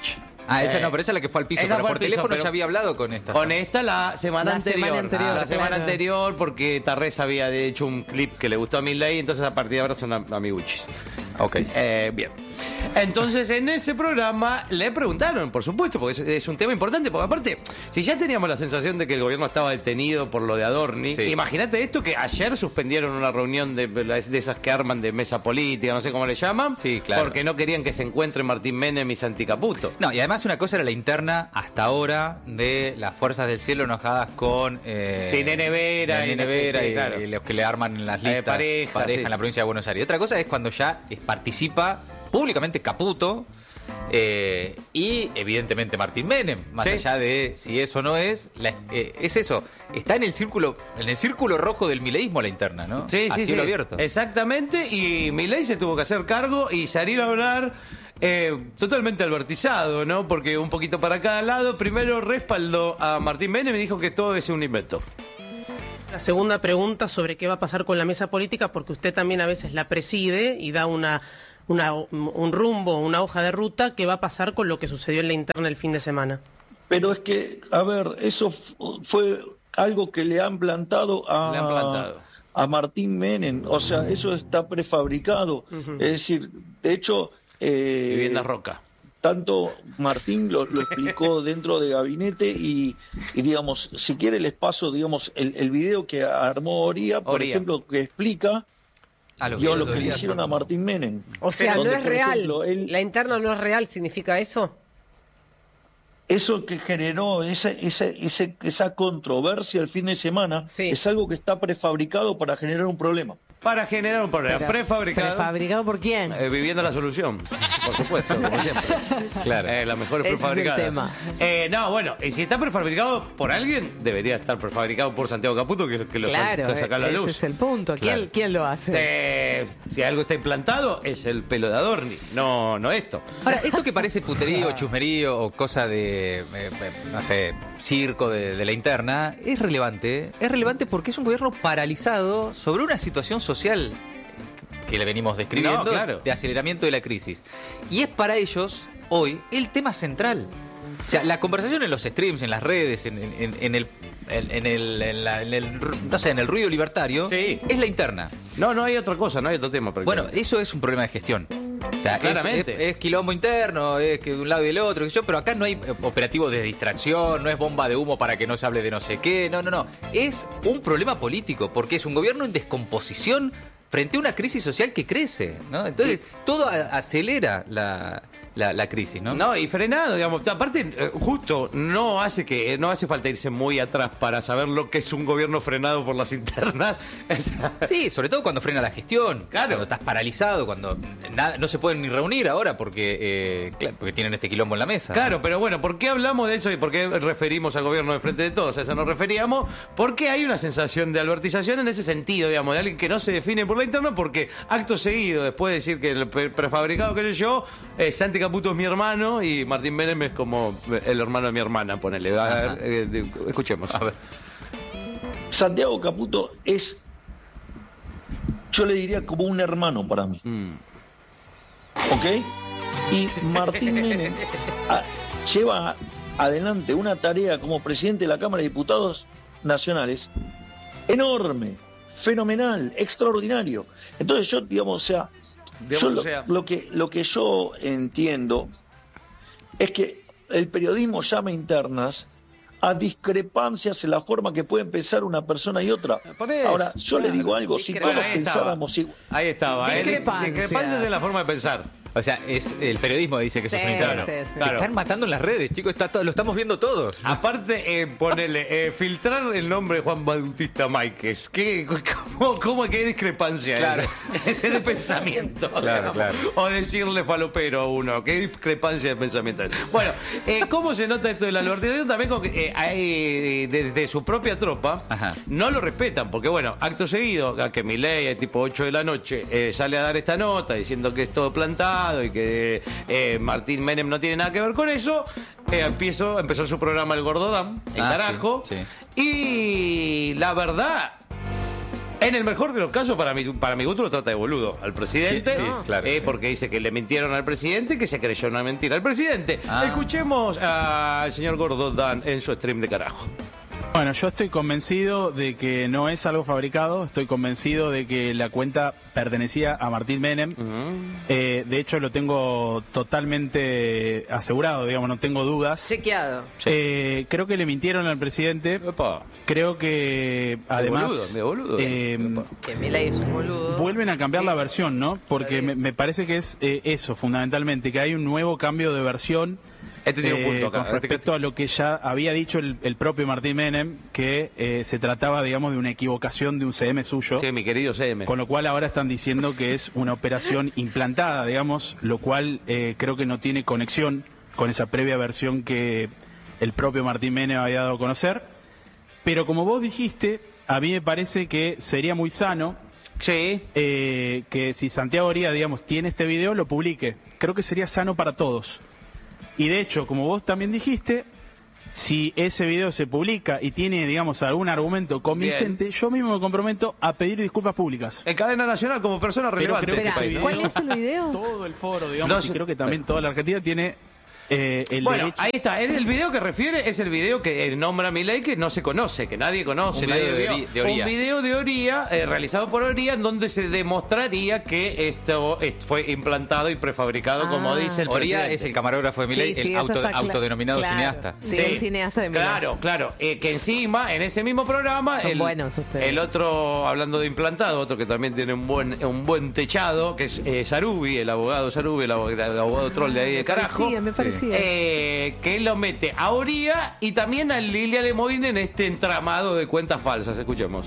Ah, esa Eh, no, pero esa es la que fue al piso. esa Pero fue por al piso, teléfono pero ya había hablado con esta. Con esta la semana La anterior. semana anterior, Ah, la semana claro. anterior, porque Tarrés había hecho un clip que le gustó a Milei, entonces a partir de ahora son am- amiguchis. Ok. Eh, bien. Entonces, en ese programa le preguntaron, por supuesto, porque es, es un tema importante, porque aparte, si ya teníamos la sensación de que el gobierno estaba detenido por lo de Adorni, Sí. imagínate esto que ayer suspendieron una reunión de, de esas que arman de mesa política, no sé cómo le llaman, Sí, claro. porque no querían que se encuentren Martín Menem y Santi Caputo. No, y además una cosa era la interna hasta ahora de las fuerzas del cielo enojadas con... Eh, Sí, Nene Vera Nene y no sé, Vera sí, y, claro. y los que le arman las Eh, listas pareja, sí. en la provincia de Buenos Aires. Otra cosa es cuando ya eh, participa públicamente Caputo eh, y evidentemente Martín Menem, más Sí. allá de si eso no es, la- eh, es eso, está en el círculo en el círculo rojo del mileísmo la interna, ¿no? Sí, A sí, cielo sí. abierto. Exactamente, y Milei se tuvo que hacer cargo y salir a hablar eh, totalmente albertizado, ¿no? Porque un poquito para cada lado, primero respaldó a Martín Menem y dijo que todo es un invento. La segunda pregunta sobre qué va a pasar con la mesa política, porque usted también a veces la preside y da una, una, un rumbo, una hoja de ruta, ¿qué va a pasar con lo que sucedió en la interna el fin de semana? Pero es que, a ver, eso f- fue algo que le han plantado a, Le han plantado. a Martín Menem. O sea, eso está prefabricado. Ujú. Es decir, de hecho, eh, Vivienda Roca. tanto Martín lo, lo explicó dentro de gabinete y, y, digamos, si quiere les paso, digamos, el, el video que armó Oría, por Oría. ejemplo, que explica A los digamos, videos lo de que le Oría hicieron son- a Martín Menem. O sea, Donde, no es por real. ejemplo, él- La interna no es real, ¿significa eso? Eso que generó esa, esa, ese- esa controversia el fin de semana Sí. es algo que está prefabricado para generar un problema. Para generar un problema. Pero, prefabricado. ¿Prefabricado por quién? Eh, viviendo la solución, por supuesto, como siempre. Claro. Eh, las mejores Ese es el prefabricadas. tema. Eh, no, bueno, y si está prefabricado por alguien, debería estar prefabricado por Santiago Caputo, que, que lo, Claro, que saca a la ese luz. es el punto. ¿Quién, Claro. quién lo hace? Eh, si algo está implantado, es el pelo de Adorni, no, no esto. Ahora, esto que parece puterío, chusmerío o cosa de, eh, eh, no sé, circo de, de la interna, es relevante. Es relevante porque es un gobierno paralizado sobre una situación social que le venimos describiendo, No, claro. de aceleramiento de la crisis. Y es para ellos, hoy, el tema central. O sea, la conversación en los streams, en las redes, en, en- en el, en, en el, en la- en el, no sé, en el ruido libertario, Sí. es la interna. No, no hay otra cosa, no hay otro tema. Bueno, prácticamente. eso es un problema de gestión. O sea, es, Claramente. es- es quilombo interno, es que de un lado y del otro, qué sé yo, pero acá no hay eh, operativos de distracción, no es bomba de humo para que no se hable de no sé qué, no, no, no. Es un problema político, porque es un gobierno en descomposición frente a una crisis social que crece, ¿no? Entonces, todo a- acelera la, la, la crisis, ¿no? No, y frenado, digamos. Aparte, eh, justo, no hace que no hace falta irse muy atrás para saber lo que es un gobierno frenado por las internas. O sea, Sí, sobre todo cuando frena la gestión, Claro. cuando estás paralizado, cuando nada, no se pueden ni reunir ahora porque, eh, claro, porque tienen este quilombo en la mesa. Claro, pero bueno, ¿por qué hablamos de eso y por qué referimos al gobierno de Frente de Todos? A eso nos referíamos, porque hay una sensación de albertización en ese sentido, digamos, de alguien que no se define por la interna, porque acto seguido, después de decir que el pre- prefabricado, qué sé yo, eh, Santi Caputo es mi hermano y Martín Menem es como el hermano de mi hermana, ponele. A ver, Ajá. eh, de- escuchemos. A ver. Santiago Caputo es, yo le diría, como un hermano para mí. Mm. ¿Ok? Y Martín Menem a- lleva adelante una tarea como presidente de la Cámara de Diputados Nacionales enorme, fenomenal, extraordinario. Entonces yo, digamos, o sea, Digamos, yo o lo, sea- lo que, lo que yo entiendo es que el periodismo llama internas a discrepancias en la forma que puede pensar una persona y otra. Por eso, Ahora, yo le claro. digo algo, si Bueno, todos ahí estaba. pensáramos igual. Ahí estaba, ¿eh? Discrepancias. Discrepancias en la forma de pensar. O sea, es el periodismo dice que eso Sí, es un interno. sí, sí. Se Claro. están matando en las redes, chicos, está todo, lo estamos viendo todos. Aparte, eh, ponele, eh, filtrar el nombre de Juan Bautista Máquez. ¿Qué, cómo, cómo, ¿Qué discrepancia Claro. es? de pensamiento. Claro, digamos. claro. O decirle falopero a uno. ¿Qué discrepancia de pensamiento es? Bueno, eh, ¿cómo se nota esto de la albertización? También con que eh, hay, eh, desde su propia tropa Ajá. no lo respetan. Porque, bueno, acto seguido, a que Milei, a tipo ocho de la noche, eh, sale a dar esta nota diciendo que es todo plantado y que eh, Martín Menem no tiene nada que ver con eso. Eh, empiezo, empezó su programa El Gordodam, el Ah, carajo. sí, Y la verdad, En el mejor de los casos, para mi, para mi gusto, lo trata de boludo al presidente. Sí, sí, claro. eh, porque dice que le mintieron al presidente, que se creyó una mentira al presidente. Ah. Escuchemos al señor Gordo Dan en su stream de carajo. Bueno, yo estoy convencido de que no es algo fabricado, estoy convencido de que la cuenta pertenecía a Martín Menem. Uh-huh. eh, de hecho, lo tengo totalmente asegurado, digamos, no tengo dudas. Chequeado. Eh, creo que le mintieron al presidente. Epa. Creo que, además... De boludo, de boludo. Eh, que Milei es un boludo. Vuelven a cambiar sí. la versión, ¿no? Porque me, me parece que es eh, eso, fundamentalmente, que hay un nuevo cambio de versión. Este tiene un punto acá. Con respecto a lo que ya había dicho el, el propio Martín Menem, que eh, se trataba, digamos, de una equivocación de un C M suyo. Sí, mi querido C M. Con lo cual ahora están diciendo que es una operación implantada, digamos, lo cual eh, creo que no tiene conexión con esa previa versión que el propio Martín Menem había dado a conocer. Pero como vos dijiste, a mí me parece que sería muy sano sí. eh, que si Santiago Oría, digamos, tiene este video, lo publique. Creo que sería sano para todos. Y de hecho, como vos también dijiste, si ese video se publica y tiene, digamos, algún argumento convincente, Bien. yo mismo me comprometo a pedir disculpas públicas. En cadena nacional como persona relevante. Pero creo Espera, que ese ¿cuál video, es el video? todo el foro, digamos, No sé. y creo que también toda la Argentina tiene eh, el bueno, derecho. ahí está. El, el video que refiere es el video que eh, nombra Milei, que no se conoce, que nadie conoce. Un nadie video de, vio. Ori- de Oría. Un video de Oría, eh, realizado por Oría, en donde se demostraría que esto est- fue implantado y prefabricado, Ah. como dice el Oría presidente. es el camarógrafo de Milei, Sí, sí, el eso auto- está cla- autodenominado claro. cineasta. Sí, el cineasta de Milei. Claro, claro. Eh, que encima, en ese mismo programa, Son el, buenos ustedes. el otro, hablando de implantado, otro que también tiene un buen un buen techado, que es eh, Sarubi, el abogado Sarubi, el abogado, el abogado troll de ahí de Me carajo. parecía, me parecía. Eh, que lo mete a Oría y también a Lilia Lemoyne en este entramado de cuentas falsas. Escuchemos.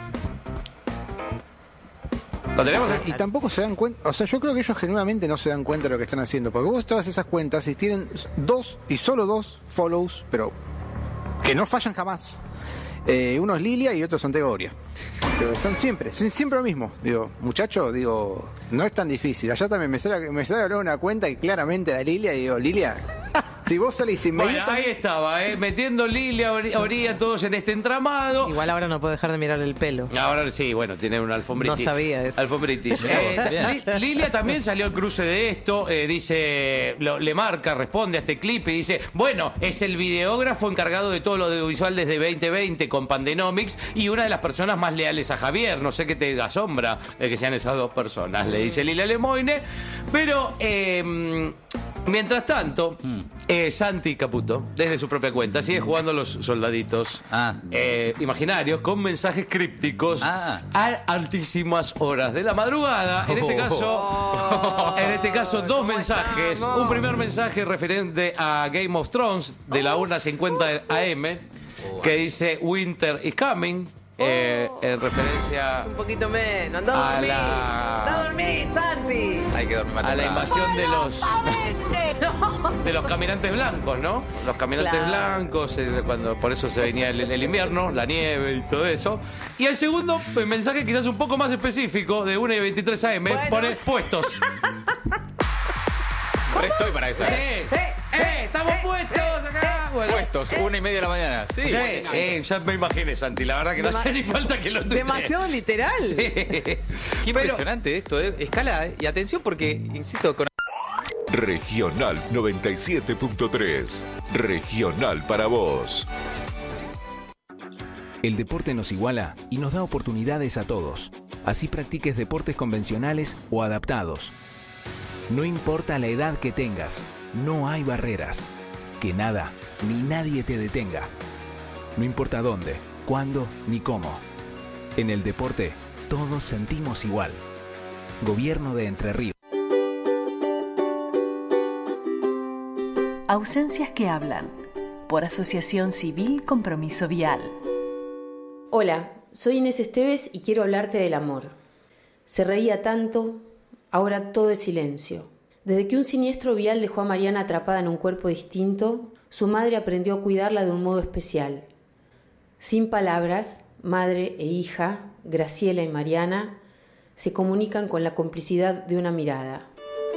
¿Lo tenemos? Y tampoco se dan cuenta, o sea, yo creo que ellos genuinamente no se dan cuenta de lo que están haciendo, porque vos todas esas cuentas, si tienen dos y solo dos follows, pero que no fallan jamás. Eh, uno es Lilia y otro es Santiago Oria. Pero son siempre, son siempre lo mismo. Digo, muchacho, digo, no es tan difícil. Allá también me sale, me sale hablar una cuenta y claramente la Lilia, y digo, Lilia, si vos salís Bueno, inmediatamente... ahí estaba, eh, metiendo Lilia, Ori- Oría, todos en este entramado. Igual ahora no puedo dejar de mirar el pelo. Ahora sí, bueno, tiene una alfombritis. No sabía eso. Alfombritis. Eh, Li- Lilia también salió al cruce de esto, eh, dice, lo- le marca, responde a este clip y dice, bueno, es el videógrafo encargado de todo lo audiovisual desde veinte veinte con Pandenomics y una de las personas más leales a Javier. No sé qué te asombra eh, que sean esas dos personas, le dice Lilia Lemoyne. Pero, eh, mientras tanto, eh, Santi Caputo, desde su propia cuenta, sigue jugando a los soldaditos Ah. eh, imaginarios con mensajes crípticos Ah. a altísimas horas de la madrugada. En este Oh. caso, en este caso dos mensajes. Un primer mensaje referente a Game of Thrones de la una cincuenta A M que dice Winter is coming. eh, en referencia Es un poquito menos. Anda a a dormir. la- Anda a dormir, Santi. Hay que dormir más a la temprano. invasión de los de los caminantes blancos, ¿no? Los caminantes Claro. blancos, eh, cuando por eso se venía el, el invierno, la nieve y todo eso. Y el segundo eh, mensaje, quizás un poco más específico, de una y veintitrés A M, Bueno. pone puestos. Pero estoy para eso. Sí. ¿eh? ¡Eh! ¡Estamos puestos acá! Bueno. Puestos, una y media de la mañana. Sí. Sí, eh, ya me imaginé, Santi. La verdad que no Dema- hace ni falta que lo tuitee. Demasiado literal. Sí. Qué impresionante esto, ¿eh? Escala, ¿eh? Y atención porque, insisto, con... Regional noventa y siete punto tres. Regional para vos. El deporte nos iguala y nos da oportunidades a todos. Así practiques deportes convencionales o adaptados. No importa la edad que tengas, no hay barreras. Que nada ni nadie te detenga. No importa dónde, cuándo ni cómo. En el deporte, todos sentimos igual. Gobierno de Entre Ríos. Ausencias que hablan. Por Asociación Civil Compromiso Vial. Hola, soy Inés Esteves y quiero hablarte del amor. Se reía tanto, ahora todo es silencio. Desde que un siniestro vial dejó a Mariana atrapada en un cuerpo distinto, su madre aprendió a cuidarla de un modo especial. Sin palabras, madre e hija, Graciela y Mariana, se comunican con la complicidad de una mirada.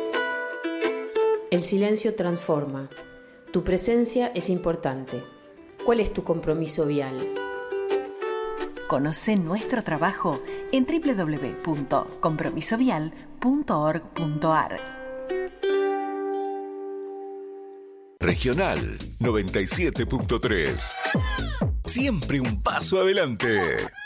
El silencio transforma. Tu presencia es importante. ¿Cuál es tu compromiso vial? Conocé nuestro trabajo en doble u doble u doble u punto compromiso vial punto org punto a r. Regional noventa y siete punto tres. Siempre un paso adelante.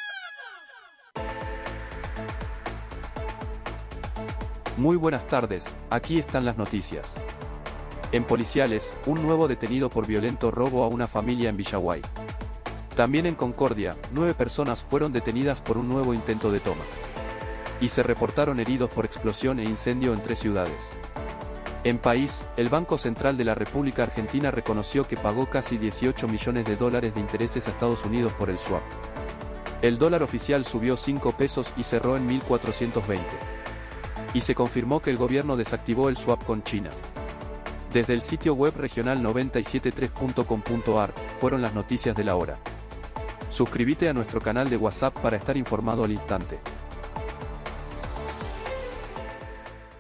Muy buenas tardes, aquí están las noticias. En Policiales, un nuevo detenido por violento robo a una familia en Villaguay. También en Concordia, nueve personas fueron detenidas por un nuevo intento de toma. Y se reportaron heridos por explosión e incendio en tres ciudades. En País, el Banco Central de la República Argentina reconoció que pagó casi dieciocho millones de dólares de intereses a Estados Unidos por el swap. El dólar oficial subió cinco pesos y cerró en mil cuatrocientos veinte. Y se confirmó que el gobierno desactivó el swap con China. Desde el sitio web regional noventa y siete punto tres punto com punto a r fueron las noticias de la hora. Suscríbete a nuestro canal de WhatsApp para estar informado al instante.